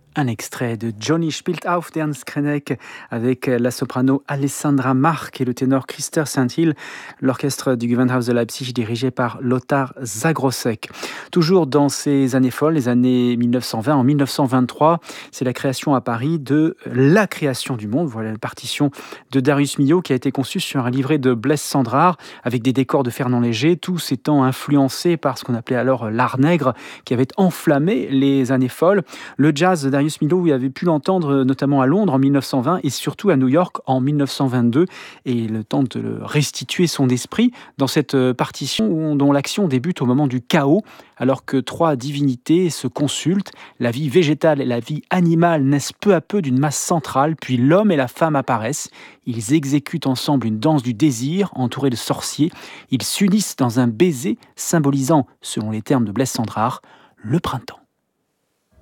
Un extrait de Johnny spielt auf der Krennek avec la soprano Alessandra Marc et le ténor Christer Saint-Hill, l'orchestre du Gewandhaus de Leipzig dirigé par Lothar Zagrossek. Toujours dans ces années folles, les années 1920, en 1923, c'est la création à Paris de La création du monde. Voilà la partition de Darius Milhaud qui a été conçue sur un livret de Blaise Cendrars avec des décors de Fernand Léger, tous étant influencés par ce qu'on appelait alors l'art nègre qui avait enflammé les années folles. Le jazz de Darius Milhaud, vous avez pu l'entendre notamment à Londres en 1920 et surtout à New York en 1922. Et le temps de restituer son esprit dans cette partition dont l'action débute au moment du chaos, alors que trois divinités se consultent. La vie végétale et la vie animale naissent peu à peu d'une masse centrale, puis l'homme et la femme apparaissent. Ils exécutent ensemble une danse du désir entourée de sorciers. Ils s'unissent dans un baiser symbolisant, selon les termes de Blaise Cendrars, le printemps.